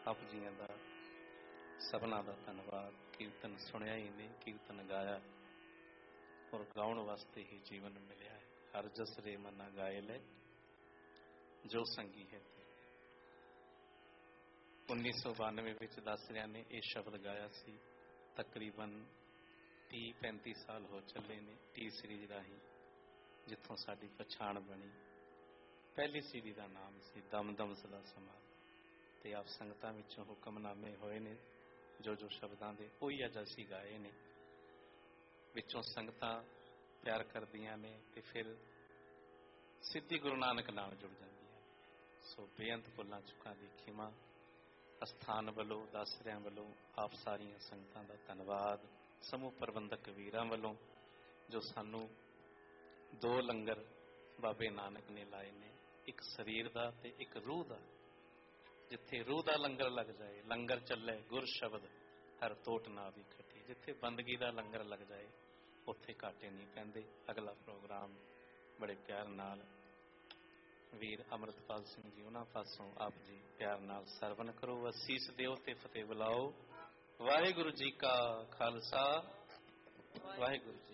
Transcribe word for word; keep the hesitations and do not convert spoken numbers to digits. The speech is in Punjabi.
ਆਪ ਜੀਆਂ ਦਾ ਸਭਨਾਂ ਦਾ ਧੰਨਵਾਦ। ਕੀਰਤਨ ਸੁਣਿਆ ਹੀ ਨਹੀਂ, ਕੀਰਤਨ ਗਾਇਆ ਔਰ ਗਾਉਣ ਵਾਸਤੇ ਹੀ ਜੀਵਨ ਮਿਲਿਆ ਹੈ। ਹਰ ਜਸ ਰੇ ਮਨਾ ਗਾਏ ਲੈ ਜੋ ਸੰਗੀ ਹੈ। ਉੱਨੀ ਸੌ ਬਾਨਵੇਂ ਵਿੱਚ ਦੱਸ ਰਿਹਾ ਨੇ ਇਹ ਸ਼ਬਦ ਗਾਇਆ ਸੀ। ਤਕਰੀਬਨ ਤੀਹ ਪੈਂਤੀ ਸਾਲ ਹੋ ਚੱਲੇ ਨੇ ਟੀ ਸੀਰੀਜ਼ ਰਾਹੀਂ, ਜਿੱਥੋਂ ਸਾਡੀ ਪਛਾਣ ਬਣੀ। ਪਹਿਲੀ ਸੀਡੀ ਦਾ ਨਾਮ ਸੀ ਦਮ ਦਮ ਸਦਾ ਸਮਾਂ, ਤੇ ਆਪ ਸੰਗਤਾਂ ਵਿੱਚੋਂ ਹੁਕਮਨਾਮੇ ਹੋਏ ਨੇ ਜੋ ਜੋ ਸ਼ਬਦਾਂ ਦੇ ਉਹੀ ਅੱਜ ਅਸੀਂ ਗਾਏ ਨੇ। ਵਿੱਚੋਂ ਸੰਗਤਾਂ ਪਿਆਰ ਕਰਦੀਆਂ ਨੇ ਤੇ ਫਿਰ ਸਿੱਧੀ ਗੁਰੂ ਨਾਨਕ ਨਾਲ ਜੁੜ ਜਾਂਦੀਆਂ। ਸੋ ਬੇਅੰਤ ਭੁੱਲਾਂ ਚੁੱਕਾਂ ਦੀ ਖਿਮਾ। ਅਸਥਾਨ ਵੱਲੋਂ, ਦਾਸਰਿਆਂ ਵੱਲੋਂ ਆਪ ਸਾਰੀਆਂ ਸੰਗਤਾਂ ਦਾ ਧੰਨਵਾਦ। ਸਮੂਹ ਪ੍ਰਬੰਧਕ ਵੀਰਾਂ ਵੱਲੋਂ ਜੋ ਸਾਨੂੰ ਦੋ ਲੰਗਰ ਬਾਬੇ ਨਾਨਕ ਨੇ ਲਾਏ ਨੇ, ਇੱਕ ਸਰੀਰ ਦਾ ਤੇ ਇੱਕ ਰੂਹ ਦਾ। ਜਿੱਥੇ ਰੂਹ ਦਾ ਲੰਗਰ ਲੱਗ ਜਾਏ, ਲੰਗਰ ਚੱਲੇ ਗੁਰ ਸ਼ਬਦ ਹਰ ਤੋਟ ਨਾ ਵੀ ਖੱਟੀ। ਜਿੱਥੇ ਬੰਦਗੀ ਦਾ ਲੰਗਰ ਲੱਗ ਜਾਏ ਉੱਥੇ ਘਾਟੇ ਨਹੀਂ ਪੈਂਦੇ। ਅਗਲਾ ਪ੍ਰੋਗਰਾਮ ਬੜੇ ਪਿਆਰ ਨਾਲ ਵੀਰ ਅੰਮ੍ਰਿਤਪਾਲ ਸਿੰਘ ਜੀ ਉਹਨਾਂ ਪਾਸੋਂ ਆਪ ਜੀ ਪਿਆਰ ਨਾਲ ਸਰਵਣ ਕਰੋ, ਅਸੀਸ ਦਿਓ ਤੇ ਫਤਿਹ ਬੁਲਾਓ। ਵਾਹਿਗੁਰੂ ਜੀ ਕਾ ਖਾਲਸਾ, ਵਾਹਿਗੁਰੂ ਜੀ।